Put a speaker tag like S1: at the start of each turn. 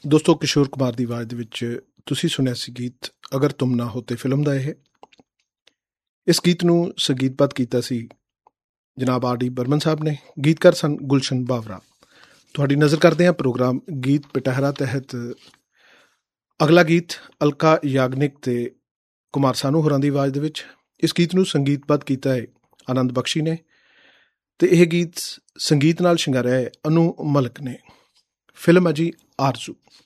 S1: ਦੋਸਤੋ ਕਿਸ਼ੋਰ ਕੁਮਾਰ ਦੀ ਆਵਾਜ਼ ਦੇ ਵਿੱਚ ਤੁਸੀਂ ਸੁਣਿਆ ਸੀ ਗੀਤ ਅਗਰ ਤੁਮ ਨਾ ਹੋਤੇ ਫਿਲਮ ਦਾ। ਇਸ ਗੀਤ ਨੂੰ ਸੰਗੀਤਬੱਧ ਕੀਤਾ ਸੀ ਜਨਾਬ ਆਰ ਡੀ ਬਰਮਨ ਸਾਹਿਬ ਨੇ। ਗੀਤਕਾਰ ਸਨ ਗੁਲਸ਼ਨ ਬਾਵਰਾ। ਤੁਹਾਡੀ ਨਜ਼ਰ ਕਰਦੇ ਹਾਂ ਪ੍ਰੋਗਰਾਮ ਗੀਤ ਪਟਹਿਰਾ ਤਹਿਤ। ਅਗਲਾ ਗੀਤ ਅਲਕਾ ਯਾਗਨਿਕ ਤੇ ਕੁਮਾਰ ਸਾਨੂ ਹੋਰਾਂ ਦੀ ਆਵਾਜ਼ ਦੇ ਵਿੱਚ। ਇਸ ਗੀਤ ਨੂੰ ਸੰਗੀਤਬੱਧ ਕੀਤਾ ਹੈ ਆਨੰਦ ਬਖਸ਼ੀ ਨੇ ਤੇ ਇਹ ਗੀਤ ਸੰਗੀਤ ਨਾਲ ਸ਼ਿੰਗਾਰਿਆ ਹੈ ਅਨੂ ਮਲਿਕ ਨੇ। ਫਿਲਮ ਹੈ ਜੀ ਆਰਜ਼ੂ।